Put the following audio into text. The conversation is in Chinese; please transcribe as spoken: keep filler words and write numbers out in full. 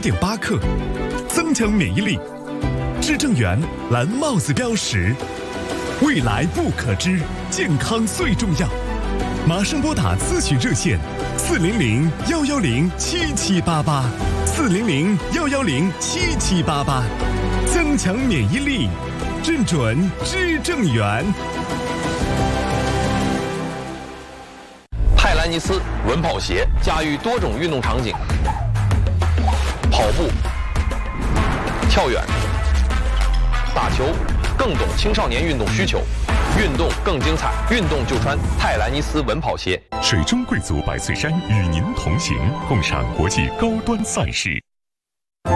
点八克，增强免疫力。至正源蓝帽子标识，未来不可知，健康最重要。马上拨打咨询热线：四零零幺幺零七七八八，四零零幺幺零七七八八，增强免疫力，认准知正源。 泰兰尼斯稳跑鞋驾驭多种运动场景，跑步、跳远、打球，更懂青少年运动需求，运动更精彩，运动就穿泰兰尼斯稳跑鞋。 水中贵族百岁山与您同行，共赏国际高端赛事。